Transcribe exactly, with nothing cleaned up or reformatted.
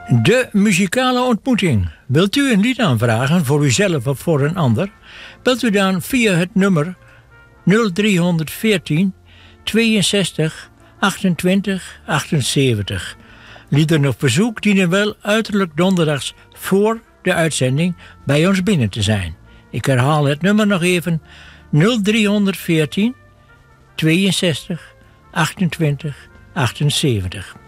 De muzikale ontmoeting. Wilt u een lied aanvragen voor uzelf of voor een ander? Belt u dan via het nummer nul drie een vier tweeënzestig achtentwintig achtenzeventig. Liederen op verzoek dienen wel uiterlijk donderdags voor de uitzending bij ons binnen te zijn. Ik herhaal het nummer nog even: nul drie een vier tweeënzestig achtentwintig achtenzeventig.